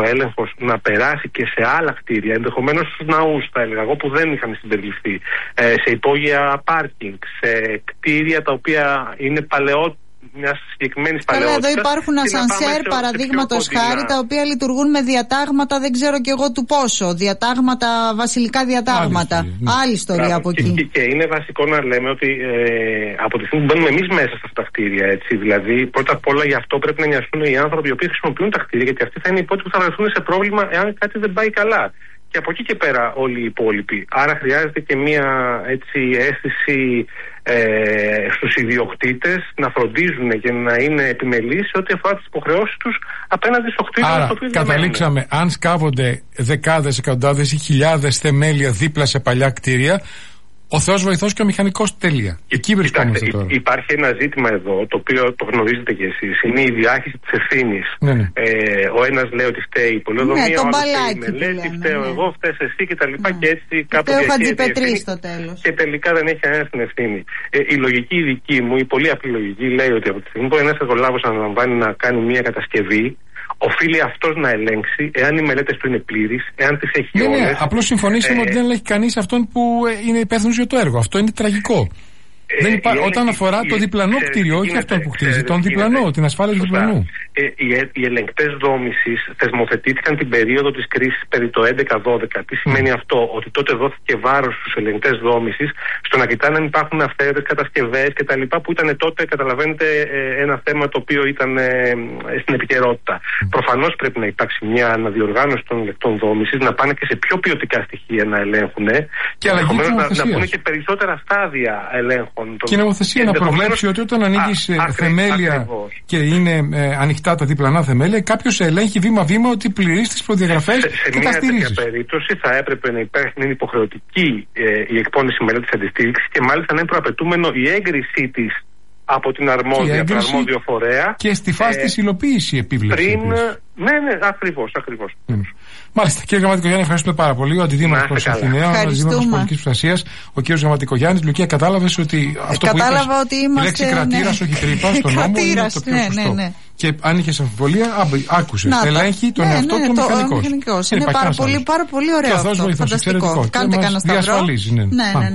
έλεγχος να περάσει και σε άλλα κτίρια, ενδεχομένως στους ναούς, θα έλεγα εγώ, που δεν είχαν συμπεριληφθεί, σε υπόγεια πάρκινγκ, σε κτίρια τα οποία είναι παλαιότερα. Μιας συγκεκριμένης παλαιότητας. Εδώ υπάρχουν ασανσέρ, παραδείγματος χάρη, τα οποία λειτουργούν με διατάγματα, δεν ξέρω κι εγώ του πόσο. Διατάγματα, βασιλικά διατάγματα. Άλλη ιστορία από εκεί. Και είναι βασικό να λέμε ότι από τη στιγμή που μπαίνουμε εμείς μέσα σε αυτά τα κτίρια, έτσι, δηλαδή πρώτα απ' όλα γι' αυτό πρέπει να νοιαστούν οι άνθρωποι οι οποίοι χρησιμοποιούν τα κτίρια, γιατί αυτοί θα είναι οι πρώτοι που θα βρεθούν σε πρόβλημα εάν κάτι δεν πάει καλά. Και από εκεί και πέρα όλοι οι υπόλοιποι. Άρα χρειάζεται και μία έτσι αίσθηση στους ιδιοκτήτες να φροντίζουν και να είναι επιμελείς σε ό,τι αφορά τις υποχρεώσεις τους απέναντι στο κτίριο. Άρα, καταλήξαμε, αν σκάβονται δεκάδες, εκατοντάδες ή χιλιάδες θεμέλια δίπλα σε παλιά κτίρια, ο Θεός βοηθός και ο μηχανικός, τέλεια. Εκεί βρισκόμαστε τώρα. Υπάρχει ένα ζήτημα εδώ, το οποίο το γνωρίζετε κι εσείς. Είναι η διάχυση της ευθύνης. Ο ένας λέει ότι φταίει η πολεοδομία, ο άλλος λέει μελέτη, φταίω εγώ, φταίς εσύ κτλ. Και έτσι κάπου διαχέεται στο τέλος. Και τελικά δεν έχει κανένα την ευθύνη. Η λογική δική μου, η πολύ απλή λογική, λέει ότι από τη στιγμή που ένας εργολάβος αναλαμβάνει να κάνει μια κατασκευή, οφείλει αυτός να ελέγξει εάν οι μελέτες του είναι πλήρεις, εάν τις έχει όλες. Ναι, απλώς συμφωνήσαμε ότι δεν ελέγχει κανείς αυτόν που είναι υπεύθυνος για το έργο. Αυτό είναι τραγικό. Όταν αφορά το διπλανό κτίριο, όχι αυτό που χτίζει, τον διπλανό, την ασφάλεια του διπλανού. Οι ελεγκτές δόμησης θεσμοθετήθηκαν την περίοδο της κρίσης περί το 11-12. Τι σημαίνει αυτό? Ότι τότε δόθηκε βάρος στους ελεγκτές δόμησης στο να κοιτάνε αν υπάρχουν αυθαίρετες κατασκευές κτλ. Που ήταν τότε, καταλαβαίνετε, ένα θέμα το οποίο ήταν στην επικαιρότητα. Προφανώς πρέπει να υπάρξει μια αναδιοργάνωση των ελεγκτών δόμησης, να πάνε και σε πιο ποιοτικά στοιχεία να ελέγχουν και ενδεχομένως να πούνε και περισσότερα στάδια ελέγχου. Και η νομοθεσία να προβλέψει ότι όταν ανοίγεις θεμέλια και είναι ανοιχτά τα διπλανά θεμέλια, κάποιος ελέγχει βήμα-βήμα ότι πληρείς τις προδιαγραφές και τα στηρίζεις. Σε μια περίπτωση θα έπρεπε να υπάρχει υποχρεωτική η εκπόνηση μελέτης αντιστοίχησης και μάλιστα να είναι προαπαιτούμενο η έγκρισή της από την αρμόδια, τον αρμόδιο φορέα. Και στη φάση της υλοποίηση επίβλεψη. Ναι, ακριβώς. Μάλιστα, κύριε Γραμματικογιάννη, ευχαριστούμε πάρα πολύ. Ο Αντιδήμαρχος Αθηναίων, ο Αντιδήμαρχος Πολιτικής Προστασίας, ο κύριος Γραμματικογιάννης. Λουκία, κατάλαβες ότι αυτό που είπες, η λέξη κρατήρας, όχι τρύπα, στον νόμο είναι το πιο σωστό. Και αν είχες αμφιβολία, άκουσες. Ελέγχει τον εαυτό του μηχανικός. Είναι πάρα πολύ ωραίο αυτό. Φανταστικό. Κάντε κανένα σταυρό. Διασφαλίζει, ναι.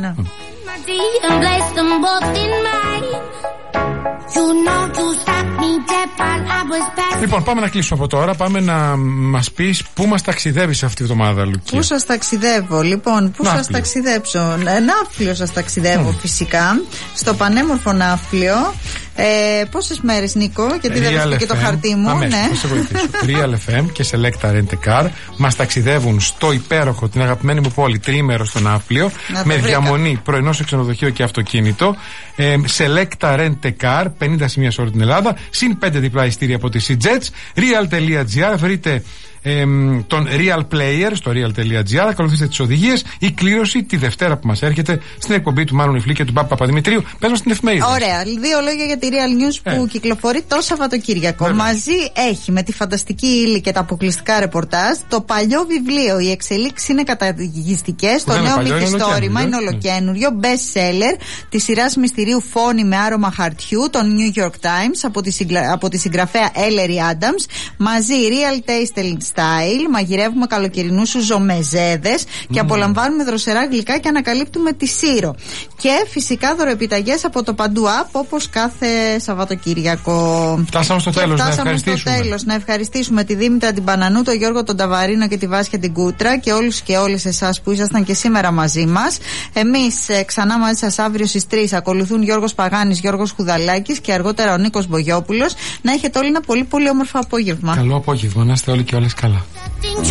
Λοιπόν, πάμε να κλείσουμε από τώρα. Πάμε να μας πεις πού μας ταξιδεύεις αυτή τη βδομάδα, Λουκία. Πού σας ταξιδεύω, λοιπόν, πού σας ταξιδέψω? Ναύπλιο σας ταξιδεύω φυσικά. Στο πανέμορφο Ναύπλιο. Πόσες μέρες, Νίκο, γιατί δεν βρίσκω και το χαρτί μου. Ναι, θα σε βοηθήσω. Real FM και Selecta Rent a Car μας ταξιδεύουν στο υπέροχο, την αγαπημένη μου πόλη, τριήμερο στο Ναύπλιο, με διαμονή πρωινό σε ξενοδοχείο και αυτοκίνητο. Selecta Rent a Car, 50 σημεία σε όλη την Ελλάδα, συν 5 διπλά ειστήρια από τη Seajets. Real.gr, βρείτε τον Real Player στο real.gr, ακολουθήστε τις οδηγίες. Η κλήρωση τη Δευτέρα που μας έρχεται στην εκπομπή του Μάνου Νιφλή και του Πάπα Παπαδημητρίου. Πες μας την εφημερίδα. Ωραία, δύο λόγια για τη Real News που κυκλοφορεί το Σαββατοκύριακο. Μαζί έχει με τη φανταστική ύλη και τα αποκλειστικά ρεπορτάζ το παλιό βιβλίο. Οι εξελίξεις είναι καταιγιστικές. Το νέο μυθιστόρημα είναι ολοκένουριο, best seller τη σειράς μυστηρίου Φόνη με άρωμα χαρτιού, των New York Times, από τη συγγραφέα Ellery Adams. Μαζί Real Tasting Style, μαγειρεύουμε καλοκαιρινούς ζομεζέδες και απολαμβάνουμε δροσερά γλυκά και ανακαλύπτουμε τη Σύρο. Και φυσικά δωροεπιταγές από το Παντού App, όπως κάθε Σαββατοκύριακο. Φτάσαμε στο τέλος. Να ευχαριστήσουμε τη Δήμητρα την Πανανού, τον Γιώργο τον Ταβαρίνο και τη Βάσια την Κούτρα και όλους και όλες εσάς που ήσασταν και σήμερα μαζί μας. Εμείς ξανά μαζί σας αύριο στις 3 ακολουθούν Γιώργος Παγάνης, Γιώργος Χουδαλάκης και αργότερα ο Νίκος Μπογιόπουλος. Να έχετε όλοι ένα πολύ πολύ όμορφο απόγευμα. Καλό απόγευμα, να είστε όλοι και όλες καλά.